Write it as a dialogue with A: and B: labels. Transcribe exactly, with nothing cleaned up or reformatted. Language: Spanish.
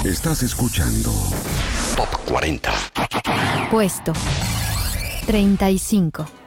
A: Estás escuchando
B: Top cuarenta.
C: Puesto treinta y cinco.